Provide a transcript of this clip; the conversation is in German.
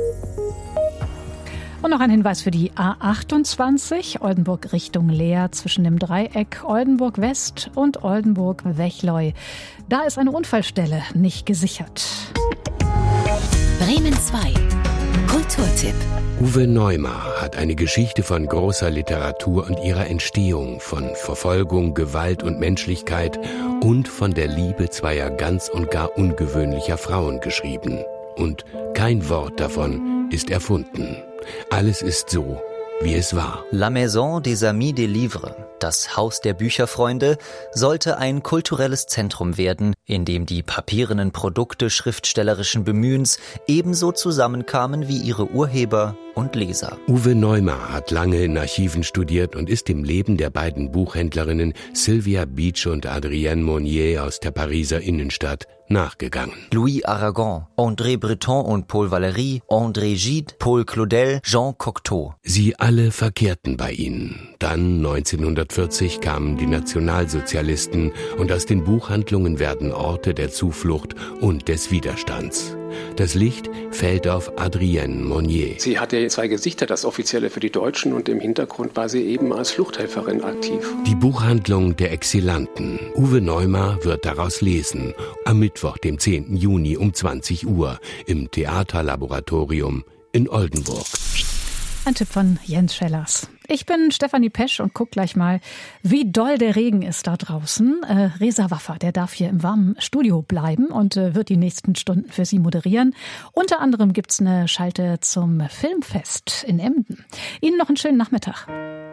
Und noch ein Hinweis für die A28, Oldenburg Richtung Leer, zwischen dem Dreieck Oldenburg West und Oldenburg Wechleu. Da ist eine Unfallstelle nicht gesichert. Bremen 2. Kulturtipp. Uwe Neumar hat eine Geschichte von großer Literatur und ihrer Entstehung, von Verfolgung, Gewalt und Menschlichkeit und von der Liebe zweier ganz und gar ungewöhnlicher Frauen geschrieben. Und kein Wort davon ist erfunden. Alles ist so, wie es war. La Maison des Amis des Livres, das Haus der Bücherfreunde, sollte ein kulturelles Zentrum werden, in dem die papierenen Produkte schriftstellerischen Bemühens ebenso zusammenkamen wie ihre Urheber und Leser. Uwe Neumar hat lange in Archiven studiert und ist dem Leben der beiden Buchhändlerinnen Sylvia Beach und Adrienne Monnier aus der Pariser Innenstadt nachgegangen. Louis Aragon, André Breton und Paul Valéry, André Gide, Paul Claudel, Jean Cocteau. Sie alle verkehrten bei ihnen. Dann 1940 kamen die Nationalsozialisten und aus den Buchhandlungen werden Orte der Zuflucht und des Widerstands. Das Licht fällt auf Adrienne Monnier. Sie hatte zwei Gesichter, das Offizielle für die Deutschen, und im Hintergrund war sie eben als Fluchthelferin aktiv. Die Buchhandlung der Exilanten. Uwe Neumar wird daraus lesen. Am Mittwoch, dem 10. Juni um 20 Uhr im Theaterlaboratorium in Oldenburg. Ein Tipp von Jens Schellers. Ich bin Stefanie Pesch und guck gleich mal, wie doll der Regen ist da draußen. Reza Waffer, der darf hier im warmen Studio bleiben und wird die nächsten Stunden für Sie moderieren. Unter anderem gibt's eine Schalte zum Filmfest in Emden. Ihnen noch einen schönen Nachmittag.